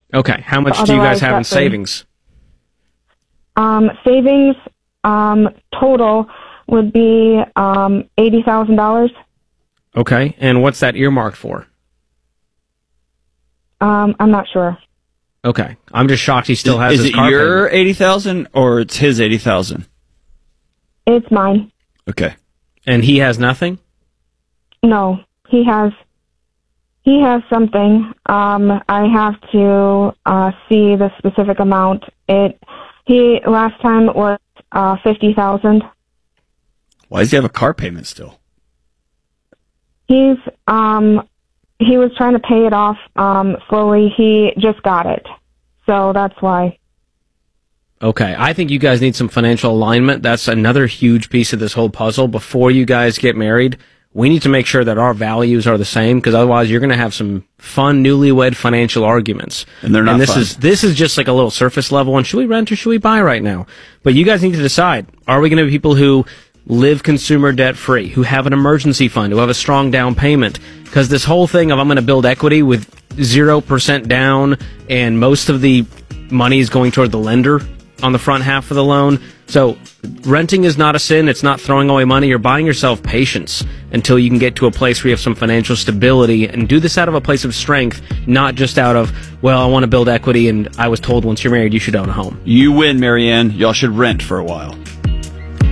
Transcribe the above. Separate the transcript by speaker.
Speaker 1: Okay. How much do you guys have in savings?
Speaker 2: Savings total would be $80,000.
Speaker 1: Okay. And what's that earmarked for?
Speaker 2: I'm not sure.
Speaker 1: Okay. I'm just shocked he still has his car
Speaker 3: Is it your
Speaker 1: payment.
Speaker 3: $80,000 or it's his $80,000?
Speaker 2: It's mine.
Speaker 3: Okay.
Speaker 1: And he has nothing?
Speaker 2: No, he has something. I have to see the specific amount. He last time was $50,000.
Speaker 3: Why does he have a car payment still?
Speaker 2: He was trying to pay it off slowly. He just got it, so that's why.
Speaker 1: Okay, I think you guys need some financial alignment. That's another huge piece of this whole puzzle. Before you guys get married, we need to make sure that our values are the same, because otherwise you're going to have some fun newlywed financial arguments.
Speaker 3: And they're not
Speaker 1: and
Speaker 3: fun.
Speaker 1: This is just like a little surface level one. Should we rent or should we buy right now? But you guys need to decide. Are we going to be people who live consumer debt free, who have an emergency fund, who have a strong down payment? Because this whole thing of I'm going to build equity with 0% down and most of the money is going toward the lender on the front half of the loan. So renting is not a sin. It's not throwing away money. You're buying yourself patience until you can get to a place where you have some financial stability, and do this out of a place of strength, not just out of, well, I want to build equity and I was told once you're married you should own a home.
Speaker 3: You win, Marianne. Y'all should rent for a while.